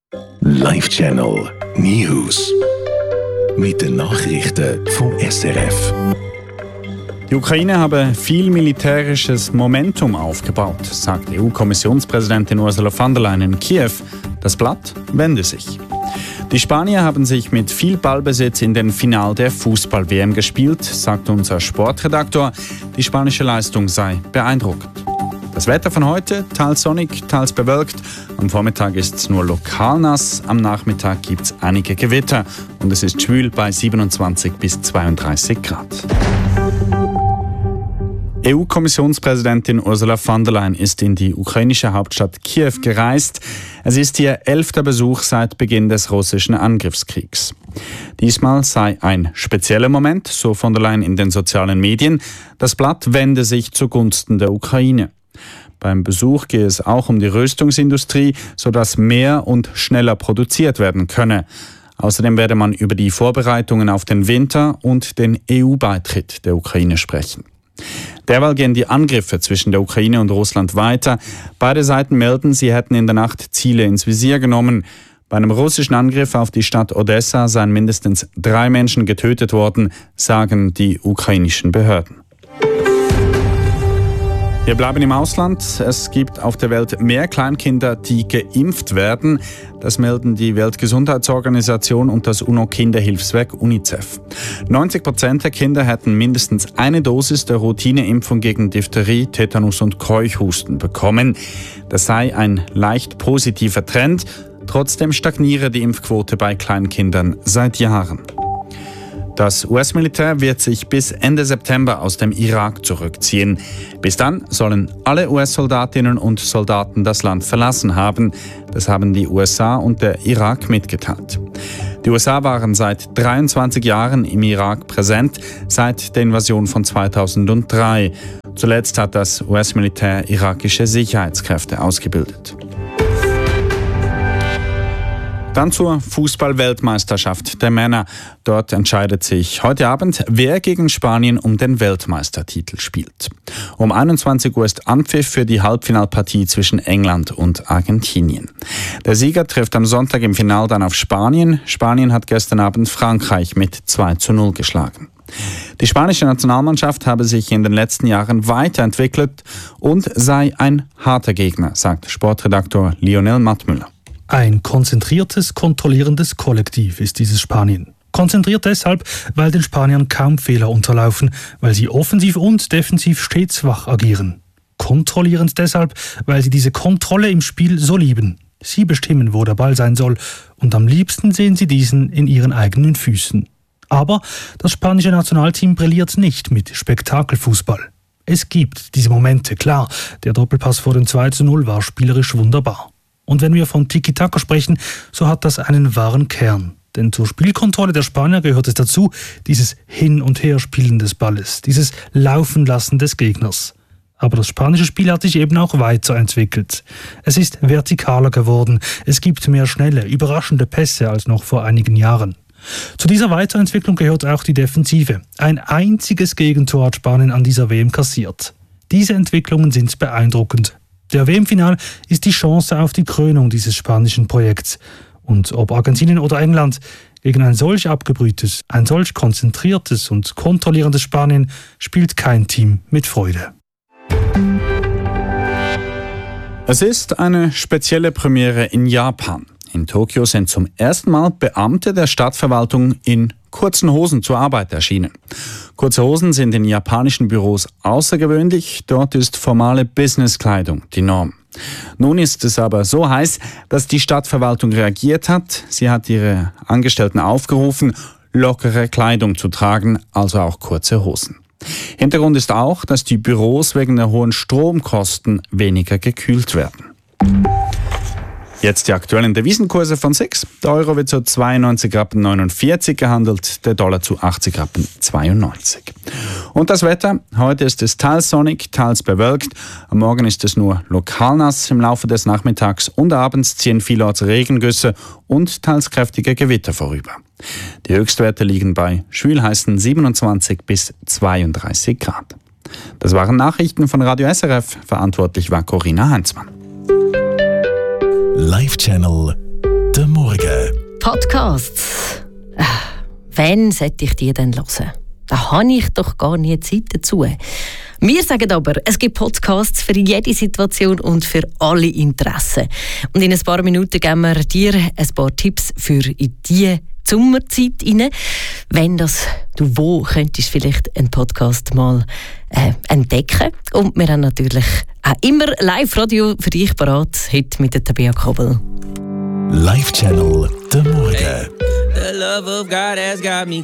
Live Channel News. Mit den Nachrichten vom SRF. Die Ukraine habe viel militärisches Momentum aufgebaut, sagt EU-Kommissionspräsidentin Ursula von der Leyen in Kiew. Das Blatt wende sich. Die Spanier haben sich mit viel Ballbesitz in den Final der Fußball-WM gespielt, sagt unser Sportredaktor. Die spanische Leistung sei beeindruckend. Das Wetter von heute, teils sonnig, teils bewölkt. Am Vormittag ist es nur lokal nass, am Nachmittag gibt es einige Gewitter und es ist schwül bei 27 bis 32 Grad. EU-Kommissionspräsidentin Ursula von der Leyen ist in die ukrainische Hauptstadt Kiew gereist. Es ist ihr 11. Besuch seit Beginn des russischen Angriffskriegs. Diesmal sei ein spezieller Moment, so von der Leyen in den sozialen Medien. Das Blatt wende sich zugunsten der Ukraine. Beim Besuch gehe es auch um die Rüstungsindustrie, sodass mehr und schneller produziert werden könne. Außerdem werde man über die Vorbereitungen auf den Winter und den EU-Beitritt der Ukraine sprechen. Derweil gehen die Angriffe zwischen der Ukraine und Russland weiter. Beide Seiten melden, sie hätten in der Nacht Ziele ins Visier genommen. Bei einem russischen Angriff auf die Stadt Odessa seien mindestens 3 Menschen getötet worden, sagen die ukrainischen Behörden. Wir bleiben im Ausland. Es gibt auf der Welt mehr Kleinkinder, die geimpft werden. Das melden die Weltgesundheitsorganisation und das UNO-Kinderhilfswerk UNICEF. 90% der Kinder hätten mindestens eine Dosis der Routineimpfung gegen Diphtherie, Tetanus und Keuchhusten bekommen. Das sei ein leicht positiver Trend. Trotzdem stagniere die Impfquote bei Kleinkindern seit Jahren. Das US-Militär wird sich bis Ende September aus dem Irak zurückziehen. Bis dann sollen alle US-Soldatinnen und Soldaten das Land verlassen haben. Das haben die USA und der Irak mitgeteilt. Die USA waren seit 23 Jahren im Irak präsent, seit der Invasion von 2003. Zuletzt hat das US-Militär irakische Sicherheitskräfte ausgebildet. Dann zur Fußball-Weltmeisterschaft der Männer. Dort entscheidet sich heute Abend, wer gegen Spanien um den Weltmeistertitel spielt. Um 21 Uhr ist Anpfiff für die Halbfinalpartie zwischen England und Argentinien. Der Sieger trifft am Sonntag im Finale dann auf Spanien. Spanien hat gestern Abend Frankreich mit 2:0 geschlagen. Die spanische Nationalmannschaft habe sich in den letzten Jahren weiterentwickelt und sei ein harter Gegner, sagt Sportredaktor Lionel Mattmüller. Ein konzentriertes, kontrollierendes Kollektiv ist dieses Spanien. Konzentriert deshalb, weil den Spaniern kaum Fehler unterlaufen, weil sie offensiv und defensiv stets wach agieren. Kontrollierend deshalb, weil sie diese Kontrolle im Spiel so lieben. Sie bestimmen, wo der Ball sein soll, und am liebsten sehen sie diesen in ihren eigenen Füßen. Aber das spanische Nationalteam brilliert nicht mit Spektakelfußball. Es gibt diese Momente, klar, der Doppelpass vor dem 2:0 war spielerisch wunderbar. Und wenn wir von Tiki-Taka sprechen, so hat das einen wahren Kern. Denn zur Spielkontrolle der Spanier gehört es dazu, dieses Hin- und Herspielen des Balles, dieses Laufenlassen des Gegners. Aber das spanische Spiel hat sich eben auch weiterentwickelt. Es ist vertikaler geworden, es gibt mehr schnelle, überraschende Pässe als noch vor einigen Jahren. Zu dieser Weiterentwicklung gehört auch die Defensive. Ein einziges Gegentor hat Spanien an dieser WM kassiert. Diese Entwicklungen sind beeindruckend. Der WM-Final ist die Chance auf die Krönung dieses spanischen Projekts. Und ob Argentinien oder England, gegen ein solch abgebrühtes, ein solch konzentriertes und kontrollierendes Spanien spielt kein Team mit Freude. Es ist eine spezielle Premiere in Japan. In Tokio sind zum ersten Mal Beamte der Stadtverwaltung in kurzen Hosen zur Arbeit erschienen. Kurze Hosen sind in japanischen Büros außergewöhnlich. Dort ist formale Businesskleidung die Norm. Nun ist es aber so heiß, dass die Stadtverwaltung reagiert hat. Sie hat ihre Angestellten aufgerufen, lockere Kleidung zu tragen, also auch kurze Hosen. Hintergrund ist auch, dass die Büros wegen der hohen Stromkosten weniger gekühlt werden. Jetzt die aktuellen Devisenkurse von SIX. Der Euro wird zu 92,49 Rappen gehandelt, der Dollar zu 80,92 Rappen. Und das Wetter? Heute ist es teils sonnig, teils bewölkt. Am Morgen ist es nur lokal nass. Im Laufe des Nachmittags und abends ziehen vielerorts Regengüsse und teils kräftige Gewitter vorüber. Die Höchstwerte liegen bei schwülheißen 27 bis 32 Grad. Das waren Nachrichten von Radio SRF. Verantwortlich war Corinna Heinzmann. Live Channel der Morgen. Podcasts. Wann sollte ich die denn hören? Da habe ich doch gar nie Zeit dazu. Wir sagen aber, es gibt Podcasts für jede Situation und für alle Interessen. Und in ein paar Minuten geben wir dir ein paar Tipps für in die Sommerzeit rein. Wenn wo könntest du vielleicht einen Podcast mal entdecken. Und wir haben natürlich auch immer Live-Radio für dich parat, heute mit der Tabea Kobel. Live Channel der Morgen. The love of God has got me